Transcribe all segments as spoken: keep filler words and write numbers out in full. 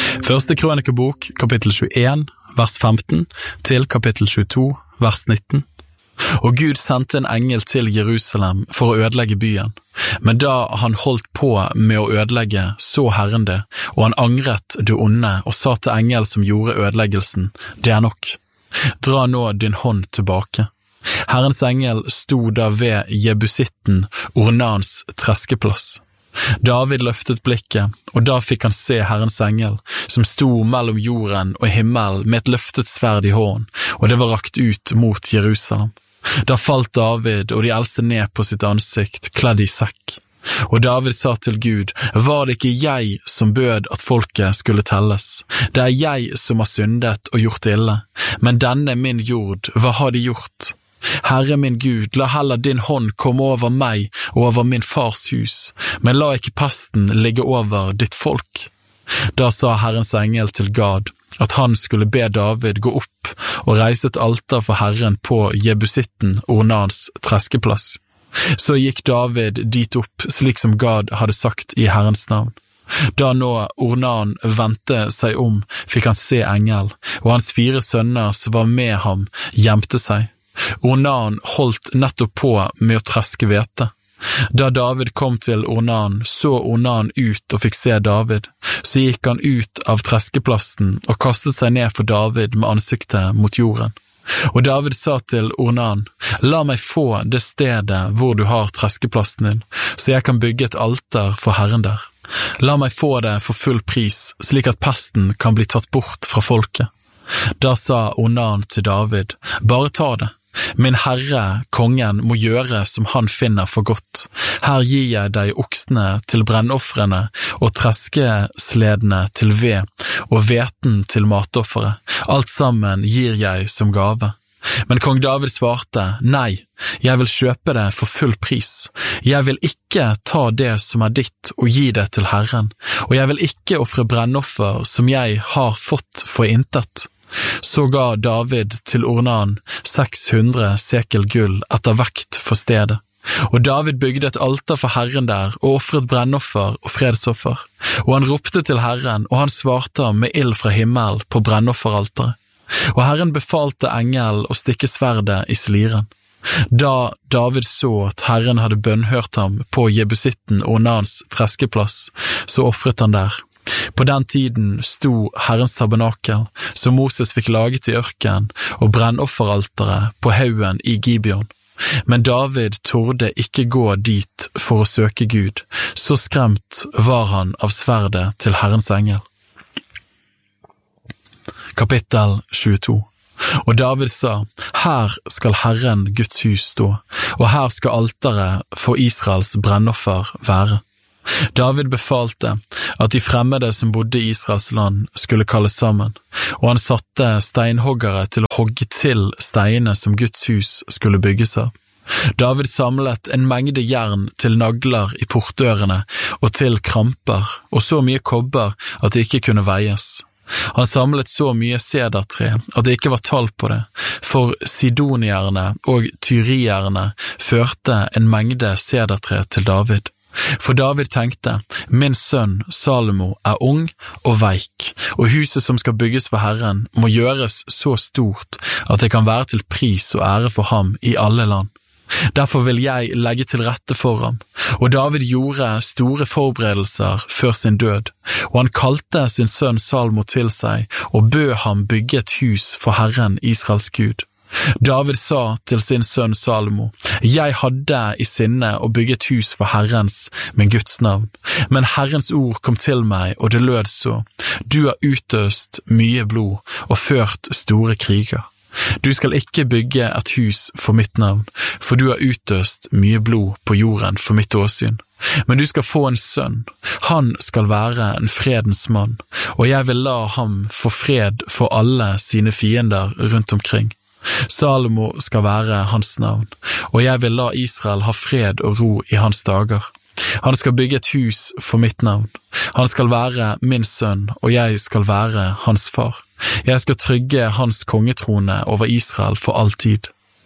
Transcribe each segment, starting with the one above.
Første Krønikebok, kapittel tjueen, vers femten, til kapittel tjueto, vers nitten. Og Gud sendte en engel til Jerusalem for å ødelegge byen. Men da han holdt på med å ødelegge, så Herren det, og han angret det onde og sa til engel som gjorde ødeleggelsen, det er nok. Dra nå din hånd tilbake. Herrens engel sto da ved Jebusitten, Ornans treskeplass. David løftet blikket, og da fikk han se Herrens engel, som sto mellom jorden og himmelen med et løftet sverd i hånden, og det var rakt ut mot Jerusalem. Da falt David og de eldste ned på sitt ansikt, kledd i sekk. Og David sa til Gud, var det ikke jeg som bød at folket skulle telles? Det er jeg som har syndet og gjort ille, men denne min jord, hva har de gjort? Herre min Gud, la heller din hånd komme over meg og over min fars hus, men la ikke pesten ligge over ditt folk. Da sa Herrens engel til Gad at han skulle be David gå opp og reise et alter for Herren på Jebusitten, Ornans treskeplass. Så gikk David dit opp slik som Gad hadde sagt i Herrens navn. Da nå Ornan vendte seg om, fikk han se engel, og hans fire sønner som var med ham gjemte seg. Ornan holdt nettopp på med å treske hvete. Da David kom til Ornan, så Ornan ut og fikk se David. Så gikk han ut av treskeplassen og kastet seg ned for David med ansiktet mot jorden. Og David sa til Ornan, la meg få det stedet hvor du har treskeplassen din, så jeg kan bygge et alter for Herren der. La meg få det for full pris, slik at pesten kan bli tatt bort fra folket. Da sa Ornan til David, bare ta det. Min herre, kongen, må gjøre som han finner for godt. Her gir jeg deg oksene til brennoffrene og treskesledene til ved og hveten til matoffere. Alt sammen gir jeg som gave. Men kong David svarte, nei, jeg vil kjøpe det for full pris. Jeg vil ikke ta det som er ditt og gi det til Herren, og jeg vil ikke offre brennoffer som jeg har fått for intet. Så ga David til Ornan seks hundre sekel gull etter vekt for stedet. Og David bygde et alter for Herren der og offret brennoffer og fredsoffer. Og han ropte til Herren, og han svarte ham med ild fra himmel på brennofferalteret. Og Herren befalte engel å stikke sverdet i sliren. Da David så at Herren hadde bønnhørt ham på Jebusitten Ornans treskeplass, så offret han der. På den tiden sto Herrens tabernakel, som Moses fikk laget i ørken, og brennofferalteret på haugen i Gibeon. Men David torde ikke gå dit for å søke Gud, så skremt var han av sverdet til Herrens engel. Kapittel tjueto. Og David sa, her skal Herren Guds hus stå, og her skal alteret for Israels brennoffer være. David befalte at de fremmede som bodde i Israels land skulle kalles sammen, og han satte steinhoggere til å hogge til steinene som Guds hus skulle bygges av. David samlet en mengde jern til nagler i portdørene og til kramper, og så mye kobber at det ikke kunne veies. Han samlet så mye sedertre at det ikke var tall på det, for sidonierne og tyrierne førte en mengde sedertre til David. For David tenkte, min sønn Salomo er ung og veik, og huset som skal bygges for Herren må gjøres så stort at det kan være til pris og ære for ham i alle land. Derfor vil jeg legge til rette for ham. Og David gjorde store forberedelser før sin død, og han kalte sin sønn Salomo til seg og bød ham bygge et hus for Herren Israels Gud. David sa til sin sønn Salomo, jeg hadde i sinne å bygge et hus for Herrens, min Guds navn, men Herrens ord kom til meg, og det lød så, du har utøst mye blod og ført store kriger. Du skal ikke bygge et hus for mitt navn, for du har utøst mye blod på jorden for mitt åsyn. Men du skal få en sønn, han skal være en fredens mann, og jeg vil la ham få fred for alle sine fiender rundt omkring. Salomo skal være hans navn, og jeg vil la Israel ha fred og ro i hans dager. Han skal bygge et hus for mitt navn. Han skal være min sønn, og jeg skal være hans far. Jeg skal trygge hans kongetrone over Israel for alltid.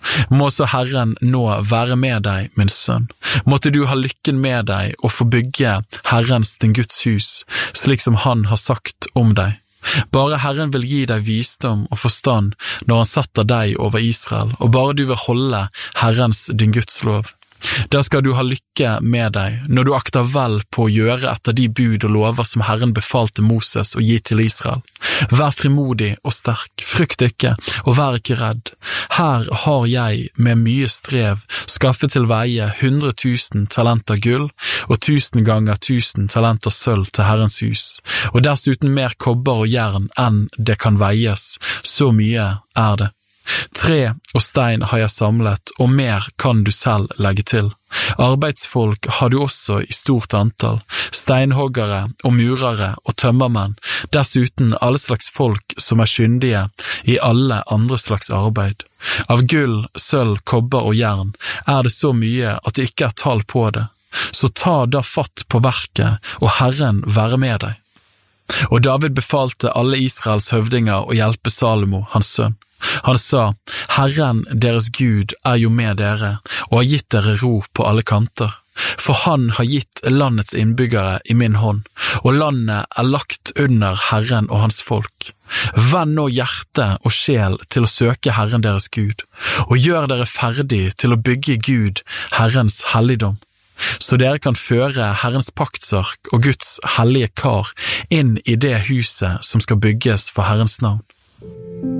Må så Herren nå være med deg, min sønn. Måtte du ha lykken med deg og få bygge Herrens din Guds hus, slik som han har sagt om deg. Bare Herren vil gi deg visdom og forstand når han setter deg over Israel, og bare du vil holde Herrens din Guds lov. Da skal du ha lykke med deg, når du akter vel på å gjøre etter de bud og lover som Herren befalte Moses å gi til Israel. Vær frimodig og sterk, frykt ikke, og vær ikke redd. Her har jeg med mye strev skaffet til veie hundre tusen talenter gull, og tusen ganger tusen talenter sølv til Herrens hus, og dessuten mer kobber og jern enn det kan veies, så mye er det. Tre og stein har jeg samlet, og mer kan du selv legge til. Arbeidsfolk har du også i stort antall, steinhoggere og murere og tømmermenn, dessuten alle slags folk som er kyndige i alle andre slags arbeid. Av gull, sølv, kobber og jern er det så mye at det ikke er tall på det. Så ta da fatt på verket, og Herren være med deg. Og David befalte alle Israels høvdinger å hjelpe Salomo, hans sønn. Han sa, Herren deres Gud er jo med dere, og har gitt dere ro på alle kanter. For han har gitt landets innbyggere i min hånd, og landet er lagt under Herren og hans folk. Vend nå hjerte og sjel til å søke Herren deres Gud, og gjør dere ferdig til å bygge Gud, Herrens helligdom. Så dere kan føre Herrens paktsark og Guds hellige kar inn i det huset som skal bygges for Herrens navn.